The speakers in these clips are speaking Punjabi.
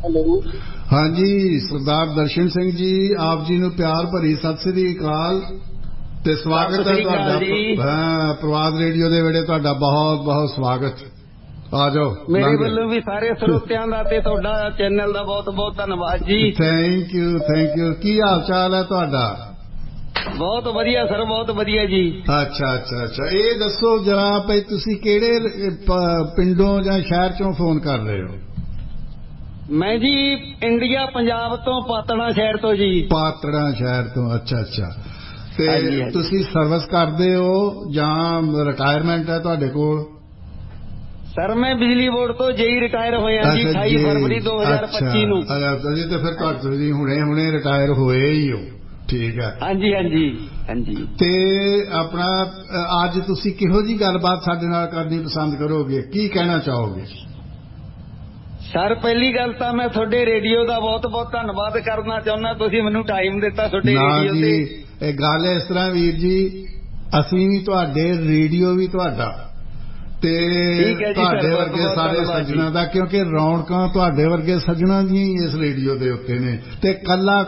ਹੈਲੋ। ਹਾਂਜੀ ਸਰਦਾਰ ਦਰਸ਼ਨ ਸਿੰਘ ਜੀ, ਆਪ ਜੀ ਨੂੰ ਪਿਆਰ ਭਰੀ ਸਤਿ ਸ੍ਰੀ ਅਕਾਲ ਤੇ ਸਵਾਗਤ ਹੈ ਤੁਹਾਡਾ ਪ੍ਰਵਾਦ ਰੇਡੀਓ ਦੇ ਵੇਲੇ। ਤੁਹਾਡਾ ਬਹੁਤ ਬਹੁਤ ਸਵਾਗਤ। ਆ ਜਾਓ। ਮੇਰੇ ਵੱਲੋਂ ਵੀ ਸਾਰੇ ਸਰੋਤਿਆਂ ਦਾ ਤੇ ਤੁਹਾਡਾ ਚੈਨਲ ਦਾ ਬਹੁਤ ਬਹੁਤ ਧੰਨਵਾਦ ਜੀ। Thank you thank you. ਕੀ ਹਾਲ ਚਾਲ ਹੈ ਤੁਹਾਡਾ? ਬਹੁਤ ਵਧੀਆ ਸਰ, ਬਹੁਤ ਵਧੀਆ ਜੀ। ਅੱਛਾ ਅੱਛਾ ਅੱਛਾ। ਇਹ ਦੱਸੋ ਜਰਾ ਭਈ ਤੁਸੀਂ ਕਿਹੜੇ ਪਿੰਡੋਂ ਜਾਂ ਸ਼ਹਿਰ ਚੋਂ ਫੋਨ ਕਰ ਰਹੇ ਹੋ? ਮੈਂ ਜੀ ਇੰਡੀਆ ਪੰਜਾਬ ਤੋਂ ਪਾਤੜਾ ਸ਼ਹਿਰ ਤੋਂ ਜੀ। ਪਾਤੜਾ ਸ਼ਹਿਰ ਤੋਂ। ਅੱਛਾ ਅੱਛਾ। ਤੇ ਤੁਸੀਂ ਸਰਵਿਸ ਕਰਦੇ ਹੋ ਜਾਂ ਰਿਟਾਇਰਮੈਂਟ ਹੈ ਤੁਹਾਡੇ ਕੋਲ? ਸਰ ਮੈਂ ਬਿਜਲੀ ਬੋਰਡ ਤੋਂ ਜੇਈ ਰਿਟਾਇਰ ਹੋਇਆ ਜੀ 28 ਫਰਵਰੀ 2025 ਨੂੰ। ਅਜੇ ਤੇ ਫਿਰ ਤੁਸੀਂ ਹੁਣੇ ਰਿਟਾਇਰ ਹੋਏ ਹੀ ਹੋ। ਠੀਕ ਹੈ। ਹਾਂਜੀ ਹਾਂਜੀ ਹਾਂਜੀ। ਤੇ ਆਪਣਾ ਅੱਜ ਤੁਸੀਂ ਕਿਹੋ ਜਿਹੀ ਗੱਲਬਾਤ ਸਾਡੇ ਨਾਲ ਕਰਨੀ ਪਸੰਦ ਕਰੋਗੇ? ਕੀ ਕਹਿਣਾ ਚਾਹੋਗੇ? ਸਰ ਪਹਿਲੀ ਗੱਲ ਤਾਂ ਮੈਂ ਤੁਹਾਡੇ ਰੇਡੀਓ ਦਾ ਬਹੁਤ ਬਹੁਤ ਧੰਨਵਾਦ ਕਰਨਾ ਚਾਹੁੰਦਾ, ਤੁਸੀਂ ਮੈਨੂੰ ਟਾਈਮ ਦਿੱਤਾ ਤੁਹਾਡੇ ਰੇਡੀਓ ਤੇ। ਇਹ ਗੱਲ ਇਸ ਤਰ੍ਹਾਂ ਵੀਰ ਜੀ, ਅਸੀਂ ਵੀ ਤੁਹਾਡੇ, ਰੇਡੀਓ ਵੀ ਤੁਹਾਡਾ ਤੇ ਤੁਹਾਡੇ ਵਰਗੇ ਸਾਰੇ ਸੱਜਣਾ ਦਾ, ਕਿਉਂਕਿ ਰੌਣਕਾਂ ਤੁਹਾਡੇ ਵਰਗੇ ਸੱਜਣਾ ਦੀਆਂ ਹੀ ਇਸ ਰੇਡੀਓ ਦੇ ਉੱਤੇ ਨੇ। ਤੇ ਕੱਲਾ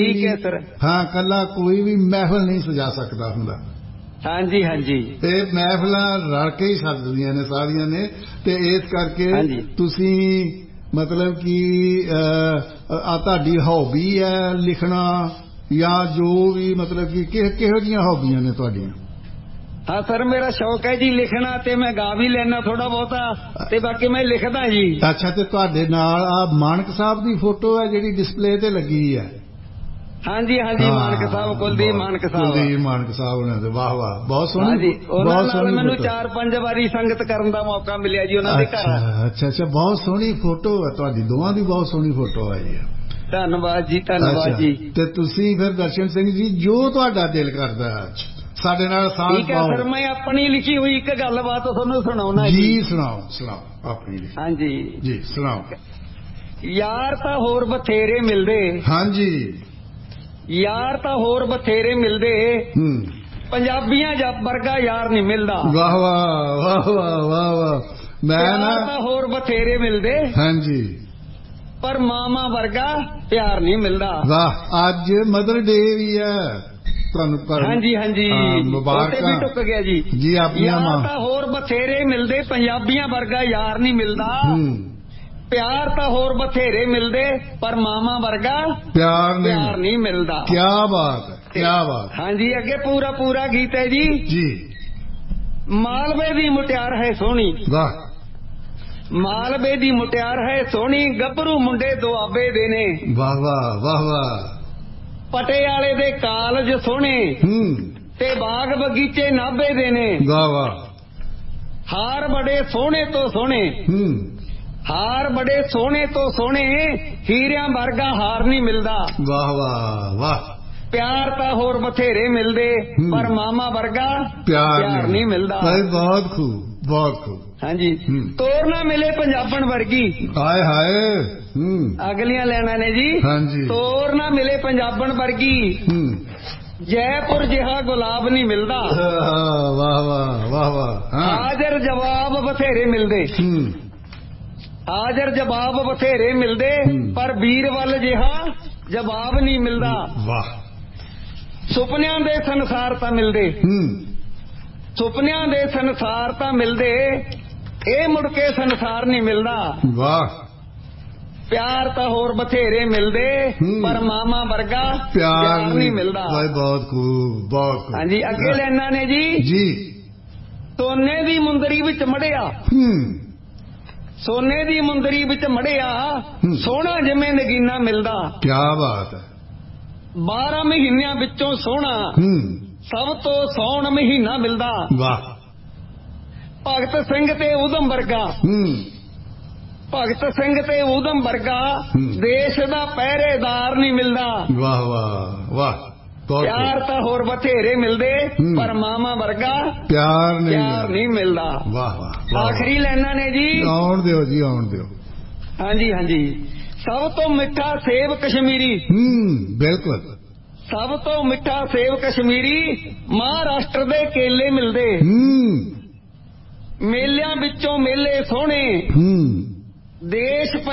ਕੋਈ ਵੀ ਮਹਿਫਲ ਨਹੀਂ ਸਜਾ ਸਕਦਾ ਹੁੰਦਾ। ਹਾਂਜੀ ਹਾਂਜੀ। ਤੇ ਮਹਿਫਲਾਂ ਰਲ ਕੇ ਹੀ ਸੱਜਦੀਆਂ ਨੇ ਸਾਰੀਆਂ ਨੇ। ਤੇ ਇਸ ਕਰਕੇ ਤੁਸੀਂ ਮਤਲਬ ਕਿ ਤੁਹਾਡੀ ਹੌਬੀ ਹੈ ਲਿਖਣਾ ਜਾਂ ਜੋ ਵੀ ਮਤਲਬ ਕਿ ਕਿਹੋ ਜਿਹੀਆਂ ਹੌਬੀਆਂ ਨੇ ਤੁਹਾਡੀਆਂ? ਹਾਂ ਸਰ ਮੇਰਾ ਸ਼ੌਕ ਹੈ ਜੀ ਲਿਖਣਾ, ਤੇ ਮੈਂ ਗਾ ਵੀ ਲੈਣਾ ਥੋੜਾ ਬਹੁਤਾ, ਤੇ ਬਾਕੀ ਮੈਂ ਲਿਖਦਾ ਜੀ। ਅੱਛਾ। ਤੇ ਤੁਹਾਡੇ ਨਾਲ ਆ ਮਾਨਕ ਸਾਹਿਬ ਦੀ ਫੋਟੋ ਹੈ ਜਿਹੜੀ ਡਿਸਪਲੇ ਤੇ ਲੱਗੀ ਹੈ? ਹਾਂਜੀ ਹਾਂਜੀ ਮਾਨਕ ਸਾਹਿਬ, ਕੁਲਦੀਪ ਮਾਨਕ ਸਾਹਿਬ ਉਹਨਾਂ ਦੇ। ਵਾਹ ਵਾਹ, ਬਹੁਤ ਸੋਹਣੀ। ਉਹਨਾਂ ਨਾਲ ਮੈਨੂੰ 4-5 ਵਾਰੀ ਸੰਗਤ ਕਰਨ ਦਾ ਮੌਕਾ ਮਿਲਿਆ ਜੀ ਉਹਨਾਂ ਦੇ ਘਰ। ਅੱਛਾ ਅੱਛਾ। ਬਹੁਤ ਸੋਹਣੀ ਫੋਟੋ ਹੈ ਤੁਹਾਡੀ, ਦੋਵਾਂ ਦੀ ਬਹੁਤ ਸੋਹਣੀ ਫੋਟੋ ਆਈ ਹੈ। ਧੰਨਵਾਦ ਜੀ ਧੰਨਵਾਦ ਜੀ। ਤੇ ਤੁਸੀਂ ਫਿਰ ਦਰਸ਼ਨ ਸਿੰਘ ਜੀ ਜੋ ਤੁਹਾਡਾ ਦਿਲ ਕਰਦਾ ਅੱਜ ਸਾਡੇ ਨਾਲ ਸਾਂਝ ਪਾਓ। ਠੀਕ ਹੈ ਸਰ, ਮੈਂ ਆਪਣੀ ਲਿਖੀ ਹੋਈ ਇੱਕ ਗੱਲਬਾਤ ਤੁਹਾਨੂੰ ਸੁਣਾਉਣਾ ਜੀ। ਸੁਣਾਓ ਸੁਣਾਓ ਆਪਣੀ ਲਿਖੀ। ਹਾਂਜੀ ਜੀ ਸੁਣਾਓ। ਯਾਰ ਤਾਂ ਹੋਰ ਬਥੇਰੇ ਮਿਲਦੇ। ਹਾਂਜੀ। ਯਾਰ ਤਾਂ ਹੋਰ ਬਥੇਰੇ ਮਿਲਦੇ, ਪੰਜਾਬੀਆਂ ਵਰਗਾ ਯਾਰ ਨਹੀਂ ਮਿਲਦਾ। ਵਾਹ ਵਾਹ ਵਾਹ ਵਾਹ ਵਾਹ ਵਾਹ। ਯਾਰ ਤਾਂ ਹੋਰ ਬਥੇਰੇ ਮਿਲਦੇ। ਹਾਂਜੀ। ਪਰ ਮਾਮਾ ਵਰਗਾ ਪਿਆਰ ਨਹੀਂ ਮਿਲਦਾ। ਵਾਹ। ਅੱਜ ਮਦਰ ਡੇ ਵੀ ਹੈ ਤੁਹਾਨੂੰ। ਹਾਂਜੀ ਹਾਂਜੀ। ਮੁਬਾਰਕਾਂ। ਵੀ ਟੁੱਕ ਗਿਆ ਜੀ। ਜੀ ਆਪਣੀਆਂ ਮਾਂ। ਯਾਰ ਤਾਂ ਹੋਰ ਬਥੇਰੇ ਮਿਲਦੇ, ਪੰਜਾਬੀਆਂ ਵਰਗਾ ਯਾਰ ਨਹੀਂ ਮਿਲਦਾ। ਪਿਆਰ ਤਾਂ ਹੋਰ ਬਥੇਰੇ ਮਿਲਦੇ, ਪਰ ਮਾਮਾ ਵਰਗਾ ਪਿਆਰ ਨਹੀਂ ਮਿਲਦਾ। ਕੀ ਬਾਤ ਹੈ, ਕੀ ਬਾਤ। ਹਾਂਜੀ ਅੱਗੇ ਪੂਰਾ ਗੀਤ ਹੈ ਜੀ। ਜੀ। ਮਾਲਵੇ ਦੀ ਮੁਟਿਆਰ ਹੈ ਸੋਹਣੀ। ਵਾਹ। ਮਾਲਵੇ ਦੀ ਮੁਟਿਆਰ ਹੈ ਸੋਹਣੀ, ਗੱਭਰੂ ਮੁੰਡੇ ਦੁਆਬੇ ਦੇ ਨੇ। ਵਾਹ ਵਾਹ ਵਾਹ ਵਾਹ। ਪਟਿਆਲੇ ਦੇ ਕਾਲਜ ਸੋਹਣੇ, ਤੇ ਬਾਗ ਬਗੀਚੇ ਨਾਭੇ ਦੇ ਨੇ। ਵਾਹ ਵਾਹ। ਹਾਰ ਬੜੇ ਸੋਹਣੇ ਤੋਂ ਸੋਹਣੇ, ਹਾਰ ਬੜੇ ਸੋਹਣੇ ਤੋਂ ਸੋਹਣੇ, ਹੀਰਿਆਂ ਵਰਗਾ ਹਾਰ ਨਹੀਂ ਮਿਲਦਾ। ਵਾਹ ਵਾਹ ਵਾਹ। ਪਿਆਰ ਤਾਂ ਹੋਰ ਬਥੇਰੇ ਮਿਲਦੇ, ਪਰ ਮਾਮਾ ਵਰਗਾ ਪਿਆਰ ਨਹੀਂ ਮਿਲਦਾ। ਬਹੁਤ ਖੂਬ ਬਹੁਤ ਖੂਬ। ਹਾਂਜੀ। ਤੋਰ ਨਾ ਮਿਲੇ ਪੰਜਾਬਣ ਵਰਗੀ। ਹਾਏ ਹਾਏ। ਅਗਲੀਆਂ ਲੈਣਾ ਨੇ ਜੀ। ਹਾਂਜੀ। ਤੋਰ ਨਾ ਮਿਲੇ ਪੰਜਾਬਣ ਵਰਗੀ, ਜੈਪੁਰ ਜਿਹਾ ਗੁਲਾਬ ਨਹੀਂ ਮਿਲਦਾ। ਵਾਹ ਵਾਹ ਵਾਹ ਵਾਹ। ਹਾਜ਼ਰ ਜਵਾਬ ਬਥੇਰੇ ਮਿਲਦੇ, ਹਾਜ਼ਰ ਜਵਾਬ ਬਥੇਰੇ ਮਿਲਦੇ, ਪਰ ਵੀਰਵਲ ਜਿਹਾ ਜਵਾਬ ਨਹੀਂ ਮਿਲਦਾ। ਵਾਹ। ਸੁਪਨਿਆਂ ਦੇ ਸੰਸਾਰ ਤਾਂ ਮਿਲਦੇ, ਸੁਪਨਿਆਂ ਦੇ ਸੰਸਾਰ ਤਾਂ ਮਿਲਦੇ, ਇਹ ਮੁੜ ਕੇ ਸੰਸਾਰ ਨਹੀਂ ਮਿਲਦਾ। ਵਾਹ। ਪਿਆਰ ਤਾਂ ਹੋਰ ਬਥੇਰੇ ਮਿਲਦੇ, ਪਰ ਮਾਮਾ ਵਰਗਾ ਪਿਆਰ ਨਹੀਂ ਮਿਲਦਾ। ਬਹੁਤ ਖੂਬ ਬਹੁਤ ਖੂਬ। ਹਾਂਜੀ ਅੱਗੇ ਲੈਣਾ ਨੇ ਜੀ। ਜੀ। ਸੋਨੇ ਦੀ ਮੁੰਦਰੀ ਵਿੱਚ ਮੜਿਆ, ਸੋਨੇ ਦੀ ਮੁੰਦਰੀ ਵਿੱਚ ਮੜਿਆ, ਸੋਹਣਾ ਜਿਵੇਂ ਨਗੀਨਾ ਮਿਲਦਾ। ਕੀ ਬਾਤ ਹੈ। 12 ਮਹੀਨਿਆਂ ਵਿੱਚੋਂ ਸੋਹਣਾ ਸਭ ਤੋਂ ਸੋਹਣ ਮਹੀਨਾ ਮਿਲਦਾ। ਵਾਹ। ਭਗਤ ਸਿੰਘ ਤੇ ਊਧਮ ਵਰਗਾ, ਭਗਤ ਸਿੰਘ ਤੇ ਊਧਮ ਵਰਗਾ, ਦੇਸ਼ ਦਾ ਪਹਿਰੇਦਾਰ ਨਹੀਂ ਮਿਲਦਾ। ਵਾਹ ਵਾਹ ਵਾਹ। ਪਿਆਰ ਤਾਂ ਹੋਰ ਬਥੇਰੇ ਮਿਲਦੇ, ਪਰ ਮਾਮਾ ਵਰਗਾ ਪਿਆਰ ਨਹੀਂ ਮਿਲਦਾ। ਵਾਹ ਵਾਹ। ਆਖਰੀ ਲੈਣਾ ਨੇ ਜੀ। ਆਉਣ ਦਿਓ ਜੀ ਆਉਣ ਦਿਓ। ਹਾਂਜੀ ਹਾਂਜੀ। ਸਭ ਤੋਂ ਮਿੱਠਾ ਸੇਬ ਕਸ਼ਮੀਰੀ। ਬਿਲਕੁਲ। ਸਭ ਤੋਂ ਮਿੱਠਾ ਸੇਬ ਕਸ਼ਮੀਰੀ, ਮਹਾਰਾਸ਼ਟਰ ਦੇ ਕੇਲੇ ਮਿਲਦੇ। ਮੇਲਿਆਂ ਵਿੱਚੋਂ ਮੇਲੇ ਸੋਹਣੇ, ਦੇਸ਼